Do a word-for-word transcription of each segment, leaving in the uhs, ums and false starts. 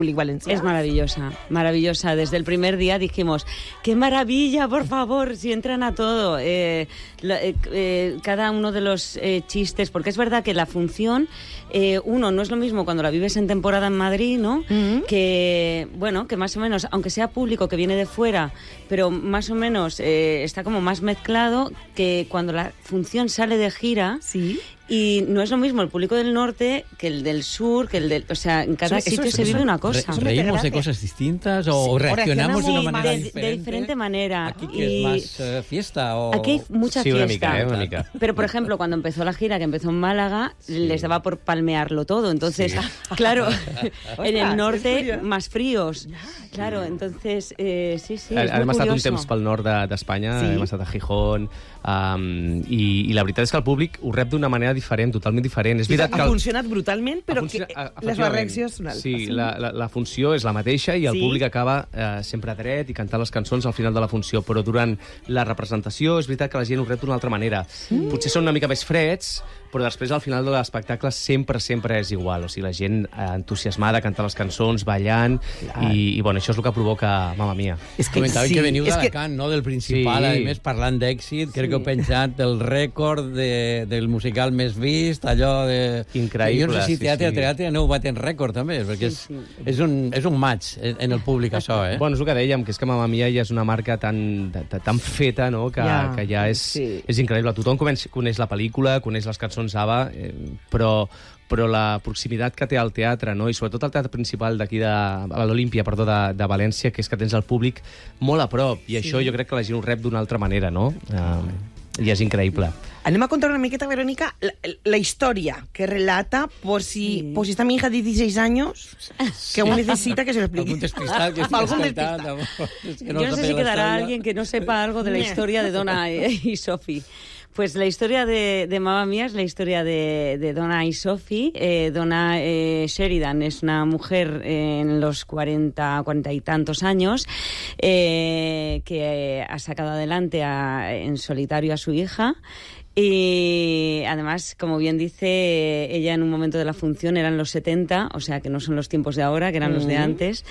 Es maravillosa, maravillosa. Desde el primer día dijimos, ¡qué maravilla, por favor! Si entran a todo. Eh, la, eh, eh, cada uno de los eh, chistes, porque es verdad que la función, eh, uno, no es lo mismo cuando la vives en temporada en Madrid, ¿no? Uh-huh. Que, bueno, que más o menos, aunque sea público que viene de fuera, pero más o menos eh, está como más mezclado que cuando la función sale de gira. Sí. Y no es lo mismo el público del norte que el del sur, que el del... O sea, en cada eso, sitio eso, se vive eso, una cosa. ¿Reímos de cosas distintas o sí, reaccionamos de una manera de, diferente? De diferente manera. ¿Aquí que y... es más uh, fiesta? O... Aquí hay mucha sí, fiesta. Una mica, ¿eh? Una mica. Pero, por ejemplo, cuando empezó la gira, que empezó en Málaga, sí. les daba por palmearlo todo. Entonces, sí. claro, en el norte, más fríos. Claro, entonces, eh, sí, sí, és Hem molt estat curioso. un temps pel nord d'Espanya, de, sí. hem estat a Gijón, um, i, i la veritat és que el públic ho rep d'una manera diferent, totalment diferent. És veritat ha que el... funcionat brutalment, però que les reaccions són altres. Sí, la, la, la funció és la mateixa i el sí. públic acaba eh, sempre dret i cantant les cançons al final de la funció, però durant la representació és veritat que la gent ho rep d'una altra manera. Mm. Potser són una mica més freds, però després al final de l'espectacle sempre, sempre és igual. O sigui, la gent eh, entusiasmada, cantant les cançons, ballant, i, i bueno, això és el que provoca Mamma Mia. És que comentàveu sí, que veniu d'Alacant, que... no? Del Principal, sí. a més, parlant d'èxit, sí. crec que heu penjat el rècord de, del musical més vist, allò de... Increïble, jo no sé si teatre sí, sí. a teatre aneu batent rècord, també, perquè és, sí, sí. és, un, és un match en el públic, això, eh? Bueno, és el que dèiem, que és que Mamma Mia ja és una marca tan, tan feta, no?, que ja, que ja és, sí. és increïble. Tothom coneix, coneix la pel·lícula, coneix les cançons ABBA, eh, però... però la proximitat que té al teatre, no? I sobretot el teatre principal d'aquí de, a l'Olímpia, perdó, de, de València, que és que tens el públic molt a prop, i sí. això jo crec que la gent ho rep d'una altra manera, no? Uh, I és increïble. Anem a contar una miqueta, Verónica, la, la historia que relata por si, sí. por si esta mi hija de dieciséis años que aún necesita que se lo explique. Algún despistat que Algún despistat. Que no yo no sé si quedará alguien que no sepa algo de la historia de Donna y Sophie. Pues la historia de, de Mamma Mia es la historia de, de Donna y Sophie. Eh, Donna eh, Sheridan es una mujer eh, en los cuarenta, cuarenta y tantos años eh, que ha sacado adelante a, en solitario a su hija. Y además, como bien dice, ella en un momento de la función eran los setenta, o sea que no son los tiempos de ahora, que eran mm. los de antes.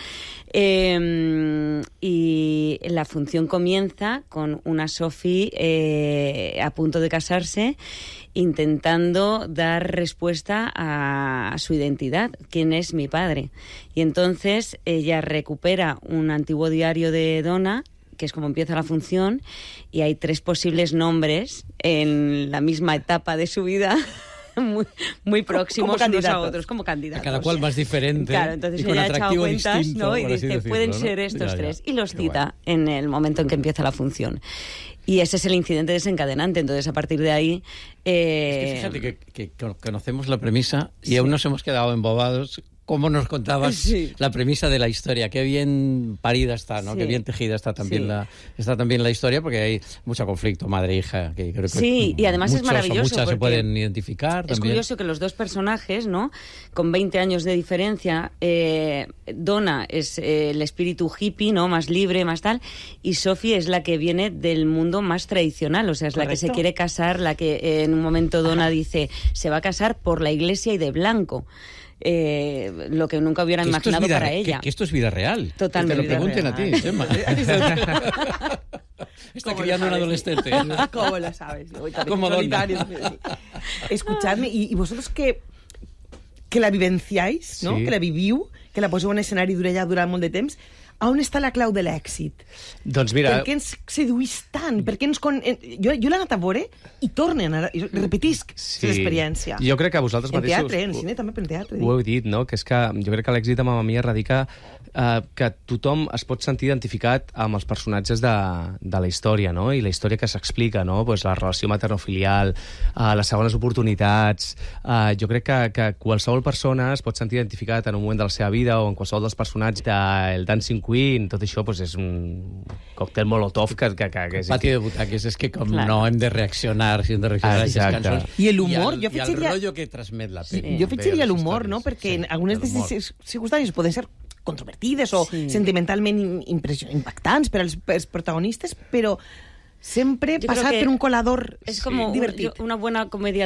Eh, y la función comienza con una Sophie eh, a punto de casarse, intentando dar respuesta a, a su identidad, quién es mi padre. Y entonces ella recupera un antiguo diario de Donna, que es como empieza la función, y hay tres posibles nombres en la misma etapa de su vida, muy, muy próximos unos a otros, como candidatos. A cada cual más diferente. Claro, entonces ella ha echado cuentas, distinto, ¿no? Y dice, decirlo, pueden ¿no? ser estos ya, tres, ya. Y los cita bueno. en el momento en que empieza la función. Y ese es el incidente desencadenante. Entonces, a partir de ahí... Eh... Es que fíjate que, que conocemos la premisa y sí. aún nos hemos quedado embobados. Cómo nos contabas sí. la premisa de la historia. Qué bien parida está, ¿no? Sí. Qué bien tejida está también, sí. la, está también la historia, porque hay mucho conflicto madre-hija. Que creo que sí, y además muchos es maravilloso. Muchas se pueden identificar es también. Curioso que los dos personajes, ¿no? Con veinte años de diferencia, eh, Donna es eh, el espíritu hippie, ¿no? Más libre, más tal, y Sophie es la que viene del mundo más tradicional, o sea, es Correcto. La que se quiere casar, la que eh, en un momento Donna Ajá. dice, se va a casar por la iglesia y de blanco. Eh, lo que nunca hubiera imaginado vida, para ella. Que, que esto es vida real. Totalmente. Que te lo pregunten real. A ti, Gemma. Está criando un adolescente. ¿Cómo lo sabes? Como Donna. Escuchadme, y, y vosotros que, que la vivenciáis, no? Sí. Que la viviu, que la poseu en escenari durant, durant molt de temps, on està la clau de l'èxit? Doncs mira... Per què ens seduís tant? Per què ens con... Jo, jo l'he anat a veure i tornen, a... repetisc sí. l'experiència. Jo crec que vosaltres en mateixos... En teatre, en cine també, però en teatre. Ho heu dit, no? Que és que jo crec que l'èxit de Mamma Mia radica eh, que tothom es pot sentir identificat amb els personatges de, de la història, no? I la història que s'explica, no? Pues la relació materno-filial, eh, les segones oportunitats... Eh, jo crec que, que qualsevol persona es pot sentir identificat en un moment de la seva vida o en qualsevol dels personatges del Dancing Queen, tot això pues, és un còctel molotov que... que, que, que és pati de butaques, és que com claro. no hem de reaccionar, si hem de reaccionar a aquestes cançons. I l'humor, jo afegiria... I el rotllo que transmet la pel·li. Sí. Jo afegiria l'humor, no? Perquè sí, en algunes d'aquestes circumstàncies poden ser controvertides o sí. sentimentalment impactants per als, per als protagonistes, però sempre passat per un colador és com divertit. una bona comèdia